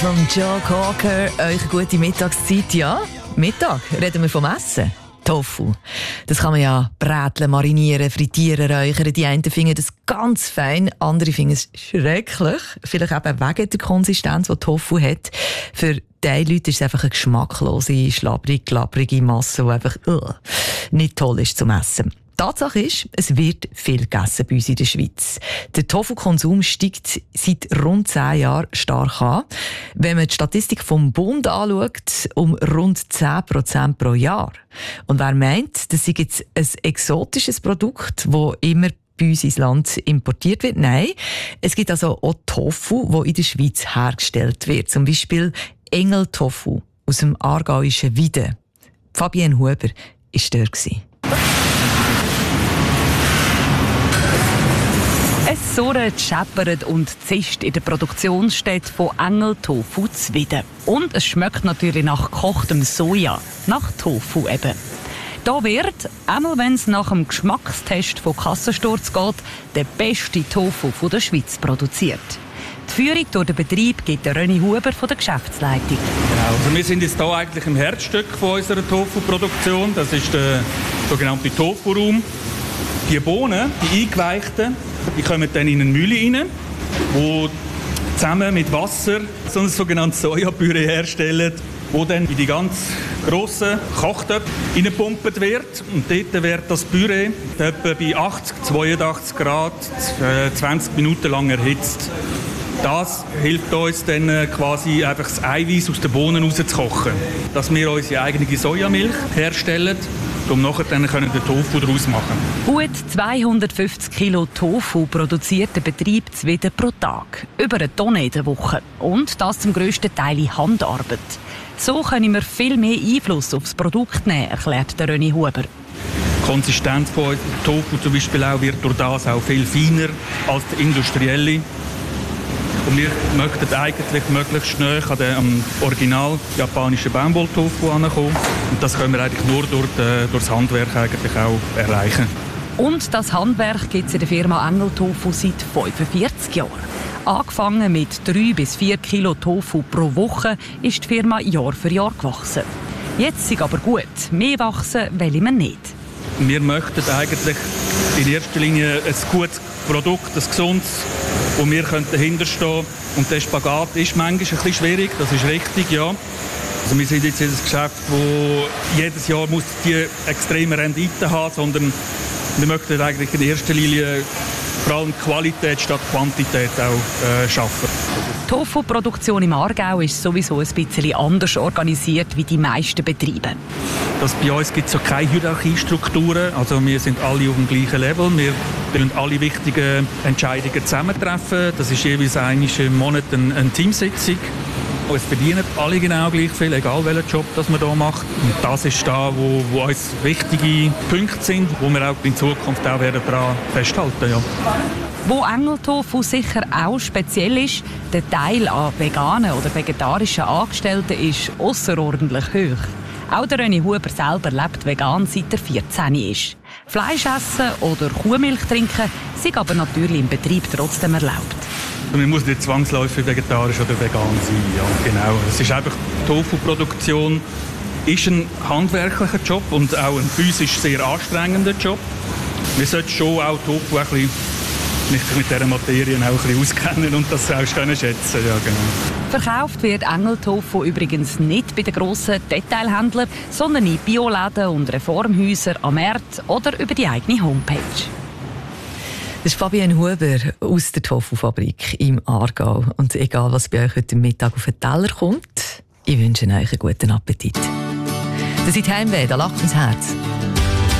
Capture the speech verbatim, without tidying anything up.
Von Joe Cocker, eure gute Mittagszeit, ja? Mittag, reden wir vom Essen. Tofu. Das kann man ja bräteln, marinieren, frittieren, räuchern. Die einen finden das ganz fein, andere finden es schrecklich. Vielleicht eben wegen der Konsistenz, die Tofu hat. Für diese Leute ist es einfach eine geschmacklose, schlabbrig, glabbrige Masse, die einfach uh, nicht toll ist zum Essen. Tatsache ist, es wird viel gegessen bei uns in der Schweiz. Der Tofu-Konsum steigt seit rund zehn Jahren stark an. Wenn man die Statistik vom Bund anschaut, um rund zehn Prozent pro Jahr. Und wer meint, das sei jetzt ein exotisches Produkt, das immer bei uns ins Land importiert wird? Nein, es gibt also auch Tofu, der in der Schweiz hergestellt wird. Zum Beispiel Engel-Tofu aus dem aargauischen Wieden. Fabienne Huber war dort. Es surrt, scheppert und zischt in der Produktionsstätte von Engel Tofu zu Wieden. Und es schmeckt natürlich nach gekochtem Soja, nach Tofu eben. Da wird, einmal wenn es nach dem Geschmackstest von Kassensturz geht, der beste Tofu von der Schweiz produziert. Die Führung durch den Betrieb gibt der René Huber von der Geschäftsleitung. Genau, also wir sind jetzt hier eigentlich im Herzstück von unserer Tofu-Produktion. Das ist der sogenannte Tofu-Raum. Die Bohnen, die eingeweichten, die kommen dann in eine Mühle rein, wo zusammen mit Wasser so ein sogenanntes Sojapüree herstellen, wo dann in die ganz grossen Kochtöpfe reingepumpt wird. Und dort wird das Püree etwa bei achtzig, zweiundachtzig Grad zwanzig Minuten lang erhitzt. Das hilft uns dann quasi einfach das Eiweiß aus den Bohnen rauszukochen. Dass wir unsere eigene Sojamilch herstellen, um nachher dann den Tofu daraus zu machen. Gut zweihundertfünfzig Kilo Tofu produziert der Betrieb Wieden pro Tag. Über eine Tonne in der Woche. Und das zum grössten Teil in Handarbeit. So können wir viel mehr Einfluss auf das Produkt nehmen, erklärt der René Huber. Die Konsistenz von Tofu zum Beispiel auch wird durch das auch viel feiner als der industrielle. Und wir möchten eigentlich möglichst schnell an den original japanischen Baumwolltofu ankommen. Und das können wir eigentlich nur durch, die, durch das Handwerk eigentlich auch erreichen. Und das Handwerk gibt es in der Firma Engel Tofu seit fünfundvierzig Jahren. Angefangen mit drei bis vier Kilo Tofu pro Woche ist die Firma Jahr für Jahr gewachsen. Jetzt ist aber gut, mehr wachsen wollen wir nicht. Wir möchten eigentlich in erster Linie ein gutes Produkt, ein gesundes, wo wir dahinter stehen können. Und der Spagat ist manchmal ein bisschen schwierig, das ist richtig, ja. Also wir sind jetzt in einem Geschäft, wo jedes Jahr muss die extreme Rendite haben, sondern wir möchten eigentlich in erster Linie vor allem Qualität statt Quantität auch äh, schaffen. Die Tofu-Produktion im Aargau ist sowieso ein bisschen anders organisiert wie die meisten Betriebe. Das bei uns gibt es so keine Hierarchiestrukturen. Also wir sind alle auf dem gleichen Level. Wir treffen alle wichtigen Entscheidungen zusammentreffen. Das ist jeweils einmal im Monat eine, eine Teamsitzung. Es verdienen alle genau gleich viel, egal welchen Job das man hier macht. Und das ist da, wo, wo uns wichtige Punkte sind, wo wir auch in Zukunft auch werden daran festhalten. Ja. Wo Engel Tofu sicher auch speziell ist, der Teil an veganen oder vegetarischen Angestellten ist ausserordentlich hoch. Auch der René Huber selber lebt vegan, seit er vierzehn ist. Fleisch essen oder Kuhmilch trinken sind aber natürlich im Betrieb trotzdem erlaubt. Man muss nicht zwangsläufig vegetarisch oder vegan sein. Ja, genau. Es ist einfach, die Tofu-Produktion ist ein handwerklicher Job und auch ein physisch sehr anstrengender Job. Wir sollten schon auch Tofu ein bisschen nicht mit dieser Materie auch ein bisschen auskennen und das auch können schätzen. Ja, genau. Verkauft wird Engel Tofu übrigens nicht bei den grossen Detailhändlern, sondern in Bioläden und Reformhäusern am Markt oder über die eigene Homepage. Das ist Fabienne Huber aus der Tofu-Fabrik im Aargau. Und egal, was bei euch heute Mittag auf den Teller kommt, ich wünsche euch einen guten Appetit. Das ist Heimweh, da lacht mein Herz.